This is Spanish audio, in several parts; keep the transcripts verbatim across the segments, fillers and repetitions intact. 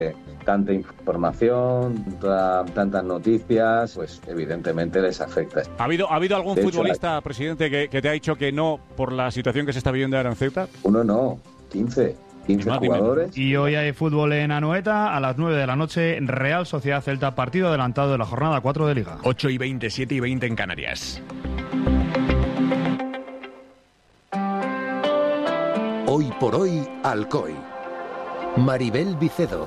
tanta información, tanta, tantas noticias, pues evidentemente les afecta. ¿Ha habido, ¿ha habido algún De futbolista, hecho, presidente, que, que te ha dicho que no por la situación que se está viviendo ahora en Ceuta? Uno no, quince. quince Más, jugadores. Y hoy hay fútbol en Anoeta a las nueve de la noche, Real Sociedad Celta, partido adelantado de la jornada cuatro de Liga. ocho y veinte, siete y veinte en Canarias. Hoy por hoy, Alcoy. Maribel Vicedo.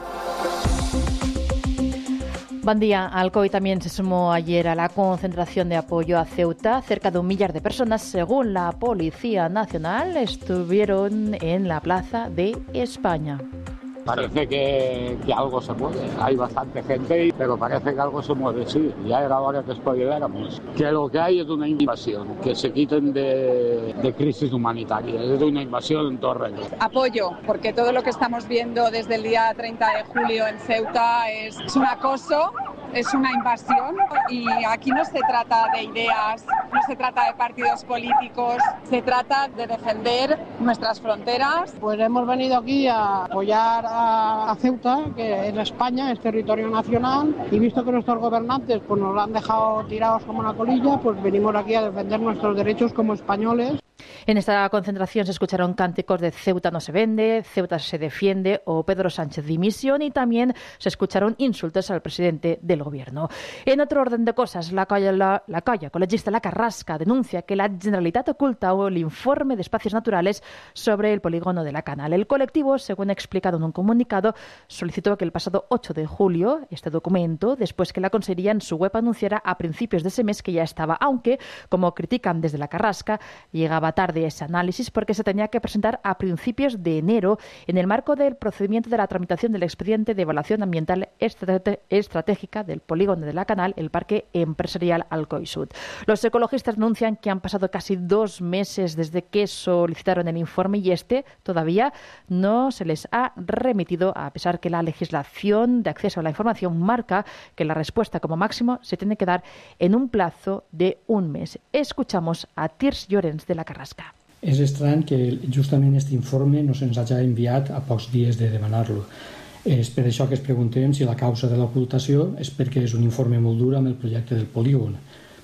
Buen día. Alcoy también se sumó ayer a la concentración de apoyo a Ceuta. Cerca de un millar de personas, según la Policía Nacional, estuvieron en la Plaza de España. Parece que, que algo se mueve, hay bastante gente, pero parece que algo se mueve, sí, ya era hora que espabiláramos. Que lo que hay es una invasión, que se quiten de, de crisis humanitaria, es una invasión en todo regla. Apoyo, porque todo lo que estamos viendo desde el día treinta de julio en Ceuta es, es un acoso, es una invasión y aquí no se trata de ideas, no se trata de partidos políticos, se trata de defender nuestras fronteras. Pues hemos venido aquí a apoyar a, a Ceuta, que es España, es territorio nacional, y visto que nuestros gobernantes pues nos lo han dejado tirados como una colilla, pues venimos aquí a defender nuestros derechos como españoles. En esta concentración se escucharon cánticos de Ceuta no se vende, Ceuta se defiende o Pedro Sánchez dimisión, y también se escucharon insultos al presidente del gobierno. En otro orden de cosas, la colla, la, la colla ecologista La Carrasca denuncia que la Generalitat oculta el informe de espacios naturales sobre el polígono de la Canal. El colectivo, según ha explicado en un comunicado, solicitó que el pasado ocho de julio este documento, después que la Consellería en su web anunciara a principios de ese mes que ya estaba, aunque, como critican desde La Carrasca, llegaba tarde ese análisis porque se tenía que presentar a principios de enero en el marco del procedimiento de la tramitación del expediente de evaluación ambiental estrate- estratégica del polígono de la Canal, el Parque Empresarial Alcoy Sud. Los ecologistas denuncian que han pasado casi dos meses desde que solicitaron el informe y este todavía no se les ha remitido, a pesar que la legislación de acceso a la información marca que la respuesta como máximo se tiene que dar en un plazo de un mes. Escuchamos a Tirs Llorens de La Carrasca. És estrany que justament aquest informe no se'ns hagi enviat a pocs dies de demanar-lo. És per això que es preguntem si la causa de l'ocultació és perquè és un informe molt dur amb el projecte del polígon.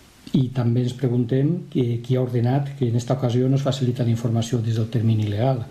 I també ens preguntem qui, qui ha ordenat que en aquesta ocasió no es facilita la informació des del termini legal.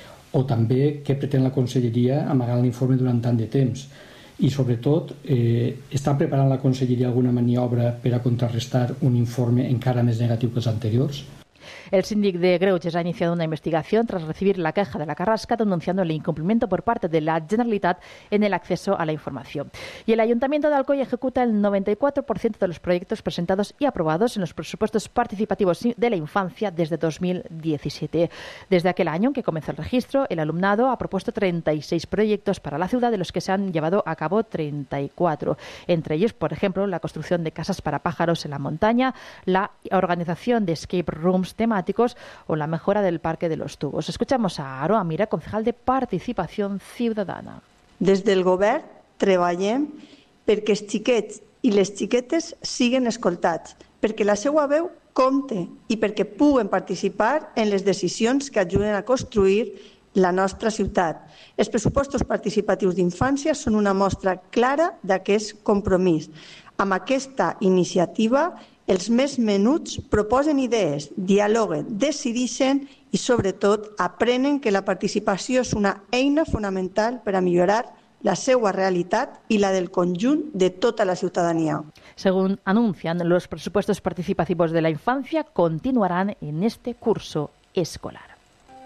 O també què pretén la Conselleria amagant l'informe durant tant de temps. I sobretot, eh, està preparant la Conselleria alguna maniobra per a contrarrestar un informe encara més negatiu que els anteriors? El síndic de Greuges ha iniciado una investigación tras recibir la queja de La Carrasca denunciando el incumplimiento por parte de la Generalitat en el acceso a la información. Y el Ayuntamiento de Alcoy ejecuta el noventa y cuatro por ciento de los proyectos presentados y aprobados en los presupuestos participativos de la infancia desde dos mil diecisiete. Desde aquel año en que comenzó el registro, el alumnado ha propuesto treinta y seis proyectos para la ciudad, de los que se han llevado a cabo treinta y cuatro. Entre ellos, por ejemplo, la construcción de casas para pájaros en la montaña, la organización de escape rooms temáticos o la mejora del Parque de los Tubos. Escuchamos a Aroa Mira, concejal de Participación Ciudadana. Des del govern treballem perquè els xiquets i les xiquetes siguen escoltats, perquè la seva veu compte i perquè puguen participar en les decisions que ajuden a construir la nostra ciutat. Els pressupostos participatius d'infància són una mostra clara d'aquest compromís. Amb aquesta iniciativa, els més menuts proposen idees, dialoguen, decideixen i, sobretot, aprenen que la participació és una eina fonamental per a millorar la seva realitat y la del conjunt de toda la ciudadanía. Según anuncian, los presupuestos participativos de la infancia continuarán en este curso escolar.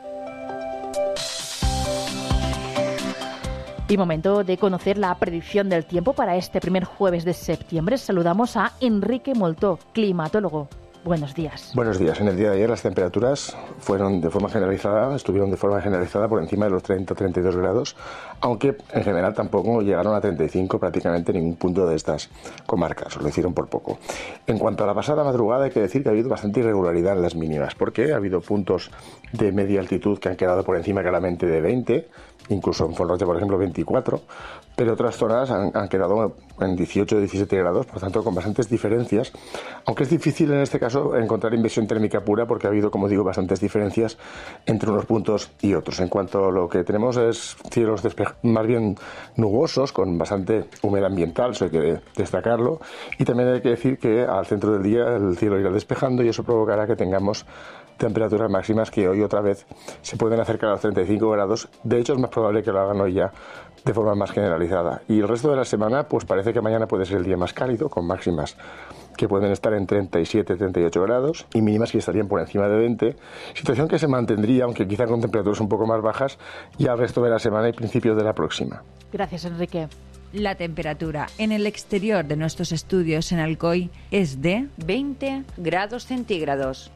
Y momento de conocer la predicción del tiempo para este primer jueves de septiembre. Saludamos a Enrique Moltó, climatólogo. Buenos días. Buenos días. En el día de ayer las temperaturas fueron de forma generalizada, estuvieron de forma generalizada por encima de los treinta a treinta y dos grados, aunque en general tampoco llegaron a treinta y cinco prácticamente en ningún punto de estas comarcas, o lo hicieron por poco. En cuanto a la pasada madrugada, hay que decir que ha habido bastante irregularidad en las mínimas, porque ha habido puntos de media altitud que han quedado por encima claramente de veinte, incluso en Fonroche, por ejemplo, veinticuatro, pero otras zonas han, han quedado en dieciocho o diecisiete grados, por tanto, con bastantes diferencias, aunque es difícil en este caso encontrar inversión térmica pura porque ha habido, como digo, bastantes diferencias entre unos puntos y otros. En cuanto a lo que tenemos es cielos despe- más bien nubosos, con bastante humedad ambiental, eso hay que destacarlo, y también hay que decir que al centro del día el cielo irá despejando y eso provocará que tengamos temperaturas máximas que hoy otra vez se pueden acercar a los treinta y cinco grados. De hecho, es más probable que lo hagan hoy ya de forma más generalizada. Y el resto de la semana, pues parece que mañana puede ser el día más cálido, con máximas que pueden estar en treinta y siete, treinta y ocho grados y mínimas que estarían por encima de veinte, situación que se mantendría, aunque quizá con temperaturas un poco más bajas, ya el resto de la semana y principios de la próxima. Gracias, Enrique. La temperatura en el exterior de nuestros estudios en Alcoy es de veinte grados centígrados.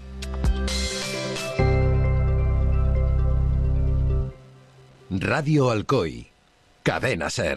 Radio Alcoy, Cadena SER.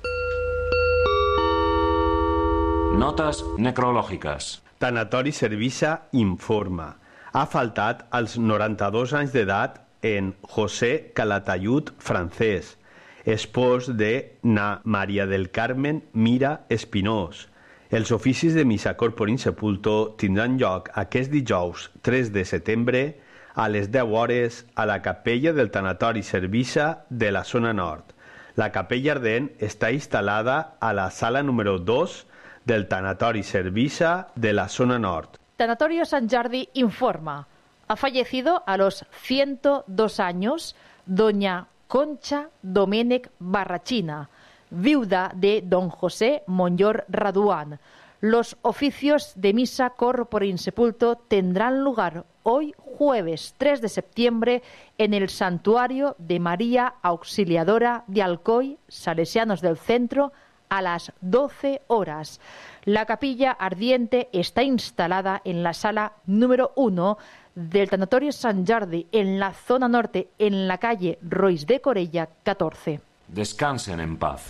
Notes necrològiques. Tanatori Servisa informa. Ha faltat als noranta-dos anys d'edat en José Calatayud Francés, espòs de Na Maria del Carmen Mira Espinós. Els oficis de missa corpore in sepulto tindran lloc aquest dijous tres de setembre a les deu hores a la capella del Tanatori Servisa de la zona nord. La capella ardent està instal·lada a la sala número dos del Tanatori Servisa de la zona nord. Tanatorio San Jordi informa. Ha fallecido a los ciento dos años doña Concha Domènech Barrachina, viuda de don José Monllor Raduán. Los oficios de misa corpore in sepulto tendrán lugar hoy jueves tres de septiembre en el santuario de María Auxiliadora de Alcoy, Salesianos del Centro, a las doce horas. La capilla ardiente está instalada en la sala número uno del Tanatorio San Jordi, en la zona norte, en la calle Roís de Corella catorze. Descansen en paz.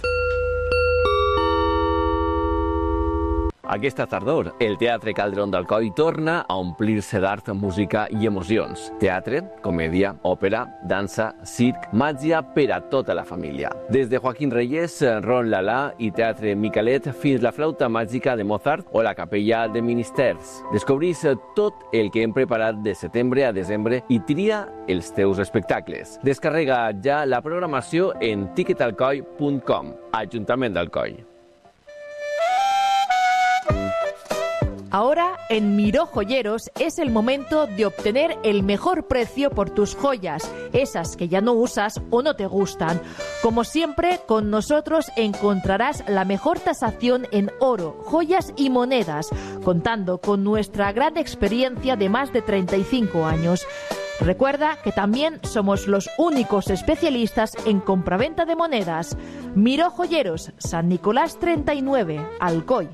Aquesta tardor, el Teatre Calderón d'Alcoi torna a omplir-se d'art, música i emocions. Teatre, comèdia, òpera, dansa, circ, màgia per a tota la família. Des de Joaquín Reyes, Ron Lala i Teatre Micalet fins la flauta màgica de Mozart o la capella de Ministers. Descobrís tot el que hem preparat de setembre a desembre i tria els teus espectacles. Descarrega ja la programació en ticketalcoi punt com. Ajuntament d'Alcoi. Ahora, en Miró Joyeros, es el momento de obtener el mejor precio por tus joyas, esas que ya no usas o no te gustan. Como siempre, con nosotros encontrarás la mejor tasación en oro, joyas y monedas, contando con nuestra gran experiencia de más de treinta y cinco años. Recuerda que también somos los únicos especialistas en compraventa de monedas. Miró Joyeros, San Nicolás treinta y nueve, Alcoy.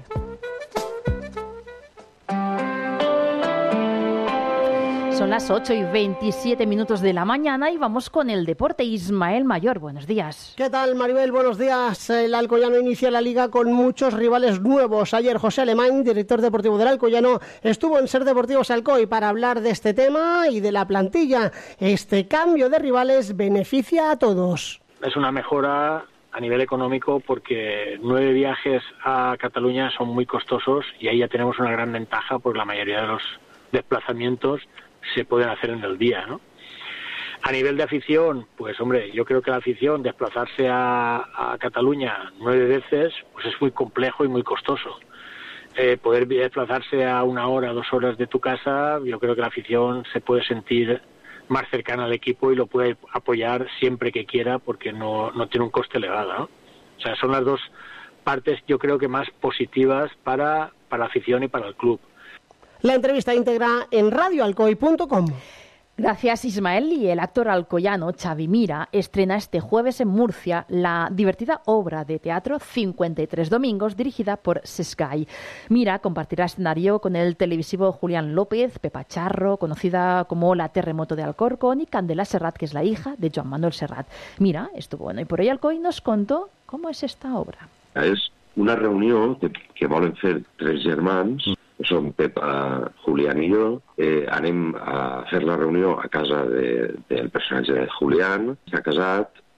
Son las ocho y veintisiete minutos de la mañana y vamos con el deporte. Ismael Mayor, buenos días. ¿Qué tal, Maribel? Buenos días. El Alcoyano inicia la liga con muchos rivales nuevos. Ayer José Alemán, director deportivo del Alcoyano, estuvo en Ser Deportivos Alcoy para hablar de este tema y de la plantilla. Este cambio de rivales beneficia a todos. Es una mejora a nivel económico porque nueve viajes a Cataluña son muy costosos y ahí ya tenemos una gran ventaja porque la mayoría de los desplazamientos se pueden hacer en el día, ¿no? A nivel de afición, pues hombre, yo creo que la afición, desplazarse a, a Cataluña nueve veces, pues es muy complejo y muy costoso. Eh, poder desplazarse a una hora, dos horas de tu casa, yo creo que la afición se puede sentir más cercana al equipo y lo puede apoyar siempre que quiera porque no, no tiene un coste elevado, ¿no? O sea, son las dos partes, yo creo que más positivas para, para la afición y para el club. La entrevista íntegra en radio alcoy punto com. Gracias, Ismael. Y el actor alcoyano Xavi Mira estrena este jueves en Murcia la divertida obra de teatro cincuenta y tres domingos dirigida por Sescai. Mira compartirá escenario con el televisivo Julián López, Pepa Charro, conocida como la Terremoto de Alcorcón, y Candela Serrat, que es la hija de Joan Manuel Serrat. Mira estuvo en Hoy por Hoy Alcoy y nos contó cómo es esta obra. És una reunió que, que volen fer tres germans, que són Pepa, Julián i jo. Eh, anem a fer la reunió a casa de, del personatge de Julián. S'ha casat,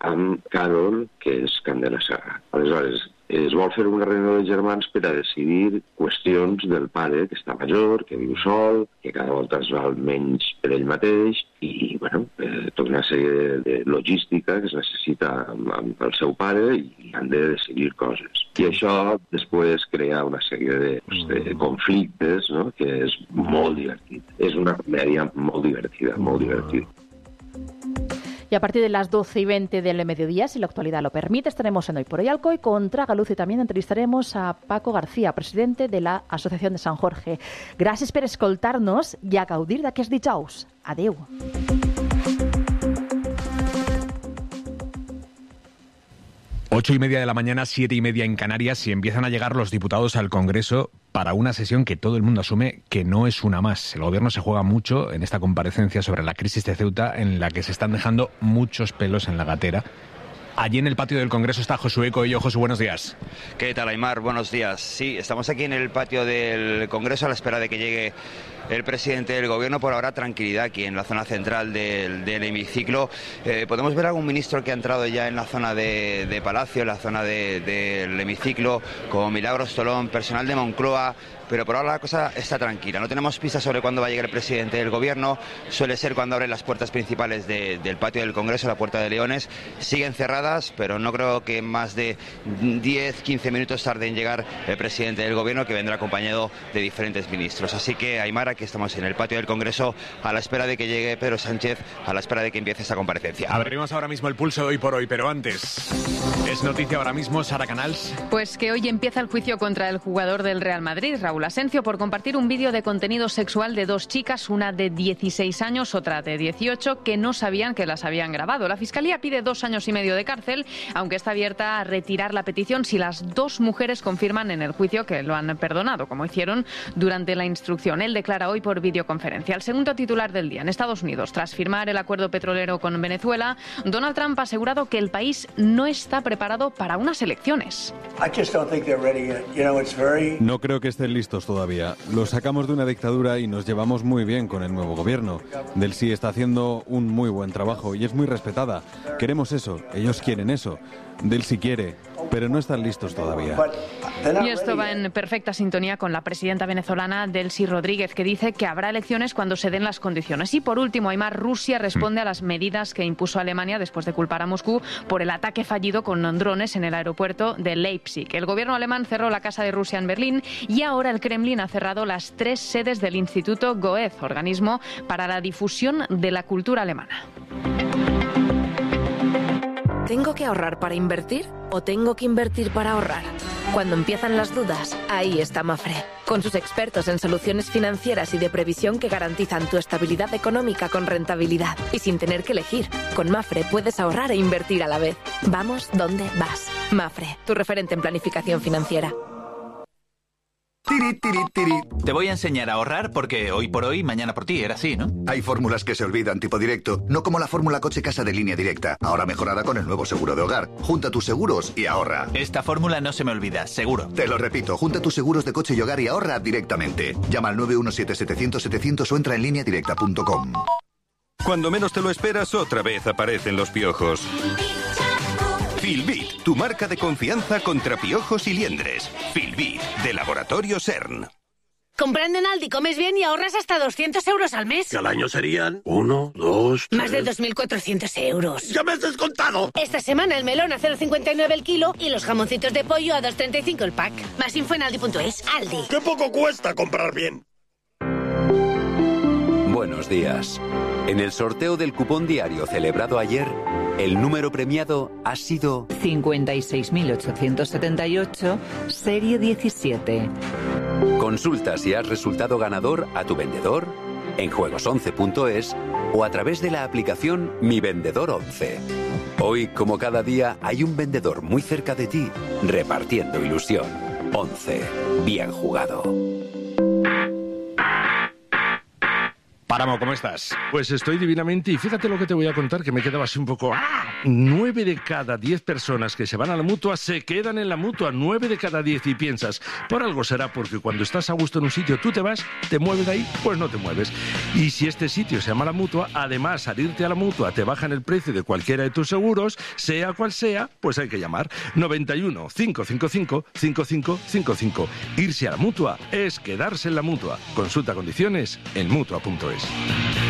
amb Carol, que és Candela Serra. Aleshores, es vol fer una reunió de germans per a decidir qüestions del pare, que està major, que viu sol, que cada volta es val menys per ell mateix, i, bueno, eh, tota una sèrie de, de logística que es necessita amb, amb el seu pare i han de decidir coses. I això després crea una sèrie de, pues, de conflictes, no?, que és molt divertit. És una comèdia molt divertida, molt divertida. Y a partir de las doce y veinte del mediodía, si la actualidad lo permite, estaremos en Hoy por Hoy Alcoy con Tragaluz y también entrevistaremos a Paco García, presidente de la Asociación de San Jorge. Gràcies per escoltar-nos i a gaudir d'aquests dijous. Adeu. Ocho y media de la mañana, siete y media en Canarias, y empiezan a llegar los diputados al Congreso para una sesión que todo el mundo asume que no es una más. El Gobierno se juega mucho en esta comparecencia sobre la crisis de Ceuta, en la que se están dejando muchos pelos en la gatera. Allí en el patio del Congreso está Josué Coello. Josu, buenos días. ¿Qué tal, Aymar? Buenos días. Sí, estamos aquí en el patio del Congreso a la espera de que llegue el presidente del Gobierno. Por ahora, tranquilidad aquí en la zona central del, del hemiciclo. Eh, podemos ver a algún ministro que ha entrado ya en la zona de, de Palacio, en la zona de, del hemiciclo, como Milagros Tolón, personal de Moncloa. Pero por ahora la cosa está tranquila. No tenemos pistas sobre cuándo va a llegar el presidente del Gobierno. Suele ser cuando abren las puertas principales de, del patio del Congreso, la Puerta de Leones. Siguen cerradas, pero no creo que más de diez, quince minutos tarde en llegar el presidente del Gobierno, que vendrá acompañado de diferentes ministros. Así que, Aymar, aquí estamos en el patio del Congreso a la espera de que llegue Pedro Sánchez, a la espera de que empiece esta comparecencia. Abrimos ahora mismo el pulso de Hoy por Hoy, pero antes, es noticia ahora mismo, Sara Canals. Pues que hoy empieza el juicio contra el jugador del Real Madrid, Raúl Asencio, por compartir un vídeo de contenido sexual de dos chicas, una de dieciséis años, otra de dieciocho, que no sabían que las habían grabado. La Fiscalía pide dos años y medio de cárcel, aunque está abierta a retirar la petición si las dos mujeres confirman en el juicio que lo han perdonado, como hicieron durante la instrucción. Él declara hoy por videoconferencia. El segundo titular del día. En Estados Unidos, tras firmar el acuerdo petrolero con Venezuela, Donald Trump ha asegurado que el país no está preparado para unas elecciones. No creo que estén listos todavía. Lo sacamos de una dictadura y nos llevamos muy bien con el nuevo gobierno. Del sí está haciendo un muy buen trabajo y es muy respetada. Queremos eso, ellos quieren eso. Del sí quiere, pero no están listos todavía. Y esto va en perfecta sintonía con la presidenta venezolana Delcy Rodríguez, que dice que habrá elecciones cuando se den las condiciones. Y por último, Aymar, Rusia responde a las medidas que impuso Alemania después de culpar a Moscú por el ataque fallido con drones en el aeropuerto de Leipzig. El gobierno alemán cerró la Casa de Rusia en Berlín y ahora el Kremlin ha cerrado las tres sedes del Instituto Goethe, organismo para la difusión de la cultura alemana. ¿Tengo que ahorrar para invertir o tengo que invertir para ahorrar? Cuando empiezan las dudas, ahí está Mafre, con sus expertos en soluciones financieras y de previsión que garantizan tu estabilidad económica con rentabilidad y sin tener que elegir. Con Mafre puedes ahorrar e invertir a la vez. Vamos donde vas. Mafre, tu referente en planificación financiera. Tiri, tiri, tiri. Te voy a enseñar a ahorrar porque hoy por hoy, mañana por ti, era así, ¿no? Hay fórmulas que se olvidan tipo directo, no como la fórmula coche casa de Línea Directa, ahora mejorada con el nuevo seguro de hogar. Junta tus seguros y ahorra. Esta fórmula no se me olvida, seguro. Te lo repito, junta tus seguros de coche y hogar y ahorra directamente. Llama al nueve uno siete, setecientos, setecientos o entra en línea directa punto com. Cuando menos te lo esperas, otra vez aparecen los piojos. Filbit, tu marca de confianza contra piojos y liendres. Filbit, de Laboratorio CERN. Comprando en Aldi comes bien y ahorras hasta doscientos euros al mes. Que al año serían uno, dos, Más de dos mil cuatrocientos euros. ¡Ya me has descontado! Esta semana el melón a cero coma cincuenta y nueve el kilo y los jamoncitos de pollo a dos coma treinta y cinco el pack. Más info en aldi punto es. Aldi. ¡Qué poco cuesta comprar bien! Buenos días. En el sorteo del cupón diario celebrado ayer, el número premiado ha sido cincuenta y seis mil ochocientos setenta y ocho, serie diecisiete. Consulta si has resultado ganador a tu vendedor, en juegos once punto es o a través de la aplicación Mi Vendedor once. Hoy, como cada día, hay un vendedor muy cerca de ti, repartiendo ilusión. once. Bien jugado. Páramo, ¿cómo estás? Pues estoy divinamente y fíjate lo que te voy a contar, que me quedaba así un poco... ¡Ah! Nueve de cada diez personas que se van a la Mutua se quedan en la Mutua, nueve de cada diez, y piensas, por algo será, porque cuando estás a gusto en un sitio tú te vas, te mueves de ahí, pues no te mueves. Y si este sitio se llama la Mutua, además al irte a la Mutua te bajan el precio de cualquiera de tus seguros, sea cual sea, pues hay que llamar noventa y uno, cinco cinco cinco, cinco cinco cinco cinco. Irse a la Mutua es quedarse en la Mutua. Consulta condiciones en mutua punto es.